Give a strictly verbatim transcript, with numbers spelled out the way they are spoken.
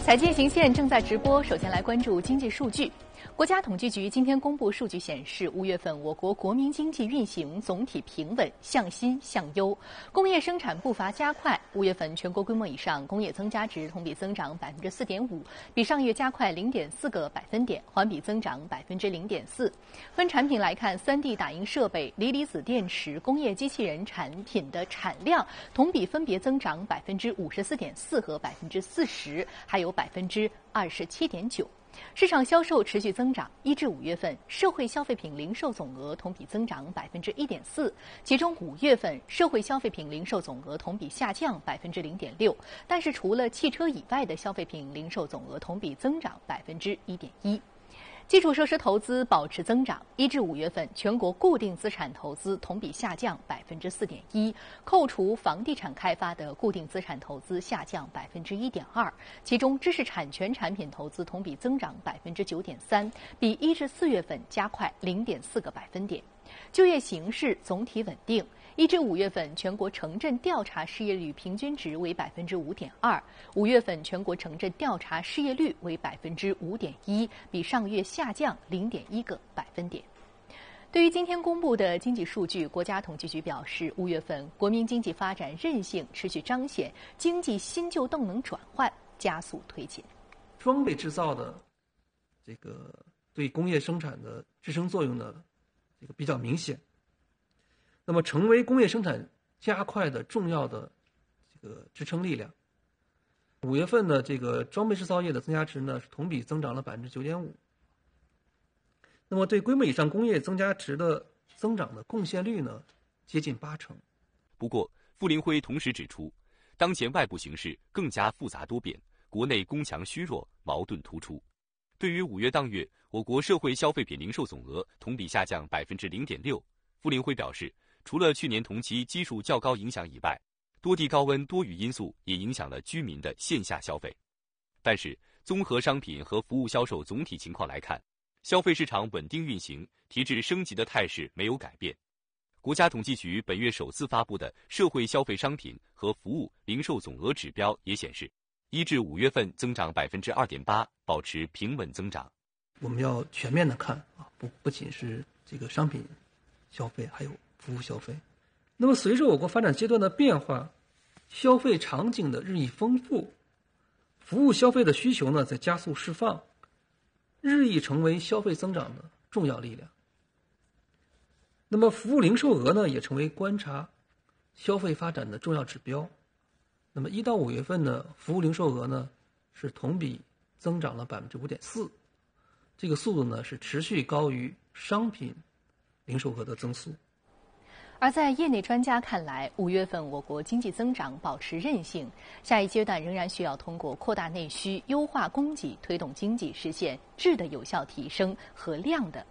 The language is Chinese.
财经行线正在直播，首先来关注经济数据。国家统计局今天公布数据显示，五月份我国国民经济运行总体平稳，向新向优，工业生产步伐加快。五月份全国规模以上工业增加值同比增长百分之四点五，比上月加快零点四个百分点，环比增长百分之零点四。分产品来看，三 D 打印设备、锂离子电池、工业机器人产品的产量同比分别增长百分之五十四点四和百分之四十，还有百分之二十七点九。市场销售持续增长，一至五月份社会消费品零售总额同比增长百分之一点四，其中五月份社会消费品零售总额同比下降百分之零点六，但是除了汽车以外的消费品零售总额同比增长百分之一点一。基础设施投资保持增长，一至五月份全国固定资产投资同比下降百分之四点一，扣除房地产开发的固定资产投资下降百分之一点二，其中知识产权产品投资同比增长百分之九点三，比一至四月份加快零点四个百分点。就业形势总体稳定，一至五月份全国城镇调查失业率平均值为百分之五点二，五月份全国城镇调查失业率为百分之五点一，比上个月下降零点一个百分点。对于今天公布的经济数据，国家统计局表示，五月份国民经济发展韧性持续彰显，经济新旧动能转换加速推进。 装备制造的这个对工业生产的支撑作用呢，这个比较明显。那么，成为工业生产加快的重要的这个支撑力量。五月份的这个装备制造业的增加值呢，是同比增长了百分之九点五。那么，对规模以上工业增加值的增长的贡献率呢，接近八成。 不过，傅林辉同时指出，当前外部形势更加复杂多变，国内供强虚弱，矛盾突出。对于五月当月我国社会消费品零售总额同比下降百分之零点六，傅林辉表示，除了去年同期基数较高影响以外，多地高温多雨因素也影响了居民的线下消费。但是，综合商品和服务销售总体情况来看，消费市场稳定运行，提质升级的态势没有改变。国家统计局本月首次发布的社会消费商品和服务零售总额指标也显示，一至五月份增长百分之二点八，保持平稳增长。 我们要全面的看啊，不不仅是这个商品消费，还有服务消费。那么，随着我国发展阶段的变化，消费场景的日益丰富，服务消费的需求呢在加速释放，日益成为消费增长的重要力量。那么，服务零售额呢也成为观察消费发展的重要指标。那么，一到五月份呢，服务零售额呢是同比增长了百分之五点四，这个速度呢是持续高于商品零售额的增速。 而在业内专家看来，五月份我国经济增长保持韧性，下一阶段仍然需要通过扩大内需、优化供给，推动经济实现质的有效提升和量的